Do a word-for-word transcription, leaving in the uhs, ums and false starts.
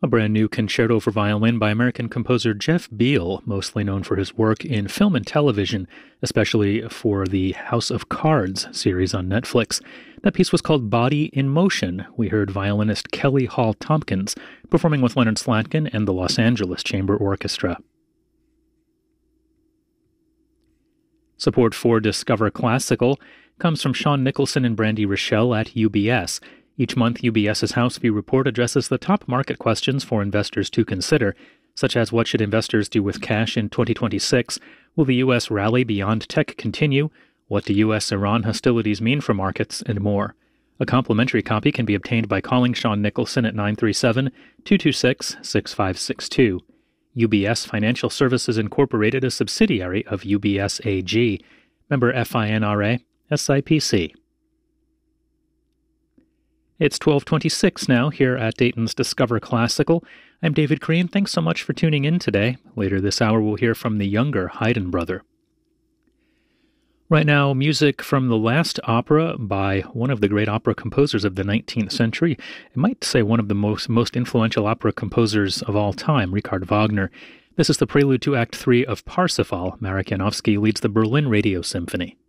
A brand new concerto for violin by American composer Jeff Beal, mostly known for his work in film and television, especially for the House of Cards series on Netflix. That piece was called Body in Motion. We heard violinist Kelly Hall Tompkins performing with Leonard Slatkin and the Los Angeles Chamber Orchestra. Support for Discover Classical comes from Sean Nicholson and Brandy Rochelle at U B S. Each month, UBS's House View report addresses the top market questions for investors to consider, such as what should investors do with cash in twenty twenty-six, will the U S rally beyond tech continue, what do U S Iran hostilities mean for markets, and more. A complimentary copy can be obtained by calling Sean Nicholson at nine three seven, two two six, six five six two. U B S Financial Services Incorporated, a subsidiary of U B S A G. Member FINRA, S I P C. It's twelve twenty-six now here at Dayton's Discover Classical. I'm David Crean. Thanks so much for tuning in today. Later this hour, we'll hear from the younger Haydn brother. Right now, music from the last opera by one of the great opera composers of the nineteenth century. I might say one of the most, most influential opera composers of all time, Richard Wagner. This is the prelude to Act three of Parsifal. Marek Janowski leads the Berlin Radio Symphony.